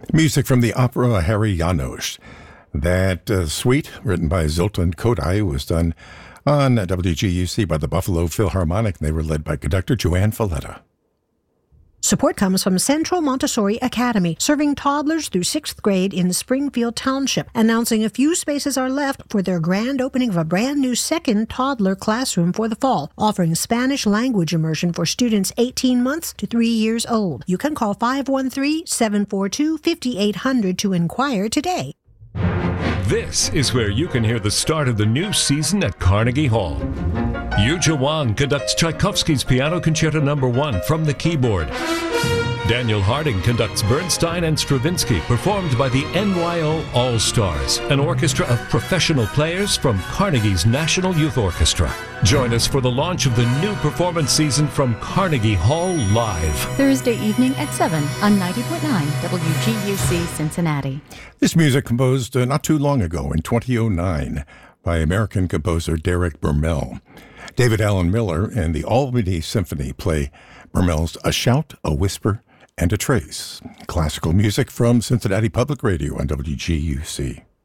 Music from the opera Harry Janos. That suite, written by Zoltan Kodály, was done on WGUC by the Buffalo Philharmonic, and they were led by conductor Joanne Falletta. Support comes from Central Montessori Academy, serving toddlers through 6th grade in Springfield Township, announcing a few spaces are left for their grand opening of a brand new second toddler classroom for the fall, offering Spanish language immersion for students 18 months to 3 years old. You can call 513-742-5800 to inquire today. This is where you can hear the start of the new season at Carnegie Hall. Yuja Wang conducts Tchaikovsky's Piano Concerto No. 1 from the keyboard. Daniel Harding conducts Bernstein and Stravinsky, performed by the NYO All-Stars, an orchestra of professional players from Carnegie's National Youth Orchestra. Join us for the launch of the new performance season from Carnegie Hall Live. Thursday evening at 7 on 90.9 WGUC Cincinnati. This music composed not too long ago, in 2009, by American composer Derek Burmell. David Allen Miller and the Albany Symphony play Burmell's A Shout, a Whisper, and a Trace. Classical music from Cincinnati Public Radio on WGUC.